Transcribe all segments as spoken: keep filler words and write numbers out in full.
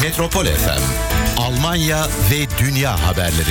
Metropol F M, Almanya ve dünya haberleri.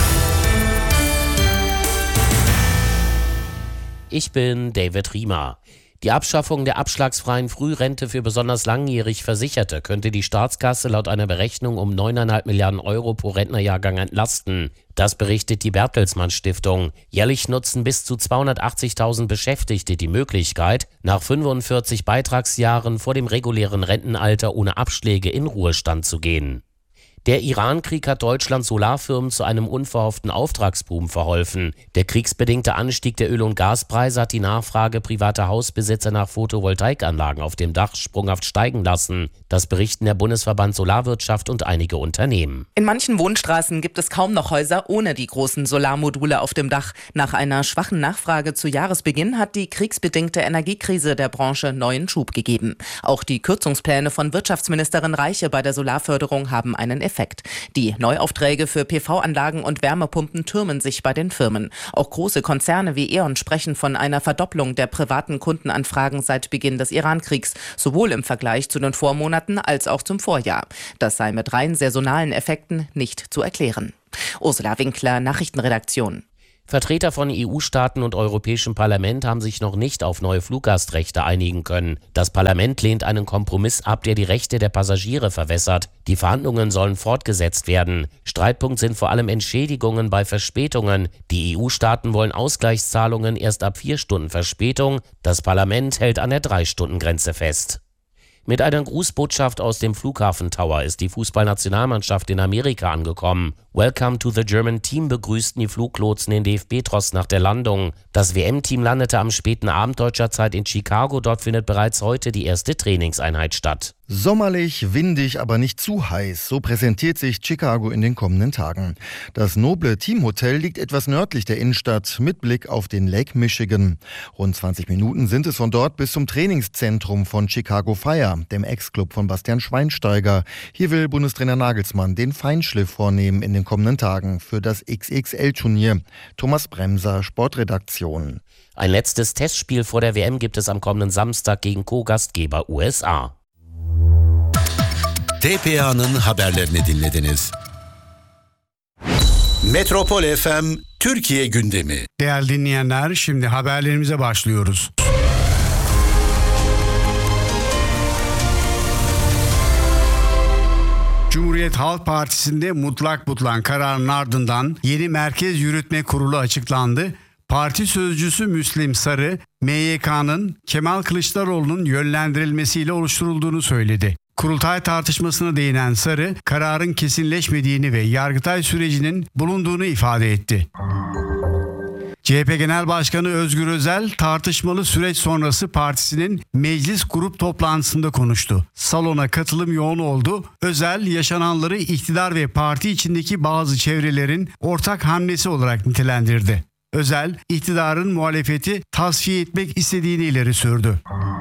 Ich bin David Riemer. Die Abschaffung der abschlagsfreien Frührente für besonders langjährig Versicherte könnte die Staatskasse laut einer Berechnung um neun Komma fünf Milliarden Euro pro Rentnerjahrgang entlasten. Das berichtet die Bertelsmann Stiftung. Jährlich nutzen bis zu zweihundertachtzigtausend Beschäftigte die Möglichkeit, nach fünfundvierzig Beitragsjahren vor dem regulären Rentenalter ohne Abschläge in Ruhestand zu gehen. Der Iran-Krieg hat Deutschlands Solarfirmen zu einem unverhofften Auftragsboom verholfen. Der kriegsbedingte Anstieg der Öl- und Gaspreise hat die Nachfrage privater Hausbesitzer nach Photovoltaikanlagen auf dem Dach sprunghaft steigen lassen. Das berichten der Bundesverband Solarwirtschaft und einige Unternehmen. In manchen Wohnstraßen gibt es kaum noch Häuser ohne die großen Solarmodule auf dem Dach. Nach einer schwachen Nachfrage zu Jahresbeginn hat die kriegsbedingte Energiekrise der Branche neuen Schub gegeben. Auch die Kürzungspläne von Wirtschaftsministerin Reiche bei der Solarförderung haben einen Effekt. Die Neuaufträge für P V-Anlagen und Wärmepumpen türmen sich bei den Firmen. Auch große Konzerne wie E.ON sprechen von einer Verdopplung der privaten Kundenanfragen seit Beginn des Iran-Kriegs, sowohl im Vergleich zu den Vormonaten als auch zum Vorjahr. Das sei mit rein saisonalen Effekten nicht zu erklären. Ursula Winkler, Nachrichtenredaktion. Vertreter von E U-Staaten und Europäischem Parlament haben sich noch nicht auf neue Fluggastrechte einigen können. Das Parlament lehnt einen Kompromiss ab, der die Rechte der Passagiere verwässert. Die Verhandlungen sollen fortgesetzt werden. Streitpunkt sind vor allem Entschädigungen bei Verspätungen. Die E U-Staaten wollen Ausgleichszahlungen erst ab vier Stunden Verspätung. Das Parlament hält an der Drei-Stunden-Grenze fest. Mit einer Grußbotschaft aus dem Flughafen Tower ist die Fußballnationalmannschaft in Amerika angekommen. Welcome to the German Team begrüßten die Fluglotsen den D F B-Tross nach der Landung. Das W M-Team landete am späten Abend deutscher Zeit in Chicago. Dort findet bereits heute die erste Trainingseinheit statt. Sommerlich, windig, aber nicht zu heiß. So präsentiert sich Chicago in den kommenden Tagen. Das noble Teamhotel liegt etwas nördlich der Innenstadt mit Blick auf den Lake Michigan. Rund zwanzig Minuten sind es von dort bis zum Trainingszentrum von Chicago Fire, dem Ex-Club von Bastian Schweinsteiger. Hier will Bundestrainer Nagelsmann den Feinschliff vornehmen in den kommenden Tagen für das X X L-Turnier. Thomas Bremser, Sportredaktion. Ein letztes Testspiel vor der W M gibt es am kommenden Samstag gegen Co-Gastgeber U S A. T P A'nın haberlerini dinlediniz. Metropol F M Türkiye gündemi. Değerli dinleyenler, şimdi haberlerimize başlıyoruz. Cumhuriyet Halk Partisi'nde mutlak bulunan kararın ardından yeni Merkez Yürütme Kurulu açıklandı. Parti sözcüsü Müslim Sarı, M Y K'nın Kemal Kılıçdaroğlu'nun yönlendirilmesiyle oluşturulduğunu söyledi. Kurultay tartışmasına değinen Sarı, kararın kesinleşmediğini ve Yargıtay sürecinin bulunduğunu ifade etti. C H P Genel Başkanı Özgür Özel, tartışmalı süreç sonrası partisinin meclis grup toplantısında konuştu. Salona katılım yoğun oldu. Özel, yaşananları iktidar ve parti içindeki bazı çevrelerin ortak hamlesi olarak nitelendirdi. Özel, iktidarın muhalefeti tasfiye etmek istediğini ileri sürdü.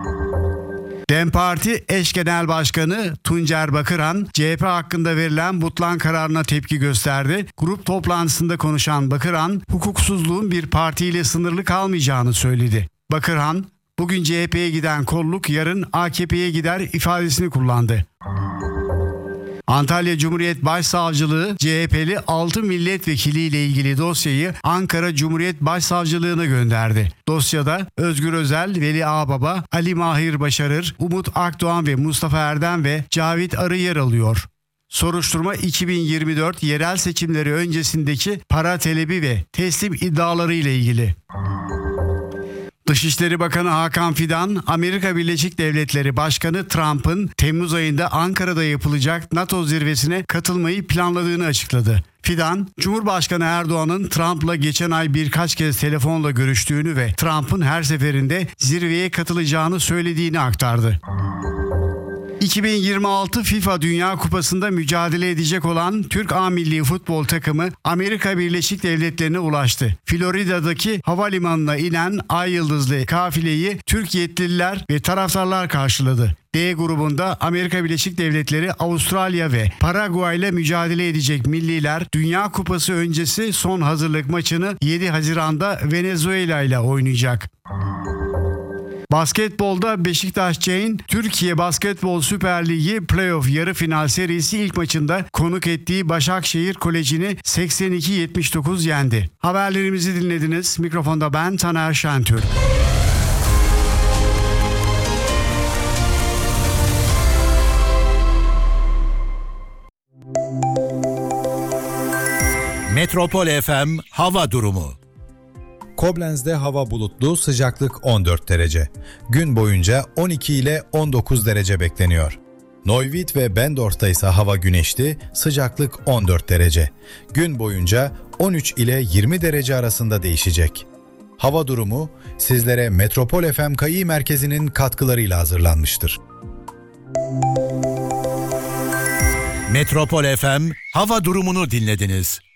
DEM Parti eş genel başkanı Tuncer Bakırhan, C H P hakkında verilen butlan kararına tepki gösterdi. Grup toplantısında konuşan Bakırhan, hukuksuzluğun bir partiyle sınırlı kalmayacağını söyledi. Bakırhan, bugün C H P'ye giden kolluk yarın A K P'ye gider ifadesini kullandı. Antalya Cumhuriyet Başsavcılığı C H P'li altı milletvekiliyle ilgili dosyayı Ankara Cumhuriyet Başsavcılığına gönderdi. Dosyada Özgür Özel, Veli Ağbaba, Ali Mahir Başarır, Umut Akdoğan ve Mustafa Erdem ve Cavit Arı yer alıyor. Soruşturma iki bin yirmi dört yerel seçimleri öncesindeki para talebi ve teslim iddiaları ile ilgili. Dışişleri Bakanı Hakan Fidan, Amerika Birleşik Devletleri Başkanı Trump'ın Temmuz ayında Ankara'da yapılacak NATO zirvesine katılmayı planladığını açıkladı. Fidan, Cumhurbaşkanı Erdoğan'ın Trump'la geçen ay birkaç kez telefonla görüştüğünü ve Trump'ın her seferinde zirveye katılacağını söylediğini aktardı. iki bin yirmi altı FIFA Dünya Kupası'nda mücadele edecek olan Türk A Milli Futbol takımı Amerika Birleşik Devletleri'ne ulaştı. Florida'daki havalimanına inen Ay Yıldızlı kafileyi Türk yetkililer ve taraftarlar karşıladı. D grubunda Amerika Birleşik Devletleri, Avustralya ve Paraguay ile mücadele edecek milliler Dünya Kupası öncesi son hazırlık maçını yedi Haziran'da Venezuela ile oynayacak. Basketbolda Beşiktaş Chain, Türkiye Basketbol Süper Ligi Playoff yarı final serisi ilk maçında konuk ettiği Başakşehir Koleji'ni seksen iki yetmiş dokuz yendi. Haberlerimizi dinlediniz. Mikrofonda ben Taner Şentürk. Metropol F M hava durumu. Koblenz'de hava bulutlu, sıcaklık on dört derece. Gün boyunca on iki ile on dokuz derece bekleniyor. Neuwied ve Bendorf'ta ise hava güneşli, sıcaklık on dört derece. Gün boyunca on üç ile yirmi derece arasında değişecek. Hava durumu sizlere Metropol F M K İ Merkezi'nin katkılarıyla hazırlanmıştır. Metropol F M hava durumunu dinlediniz.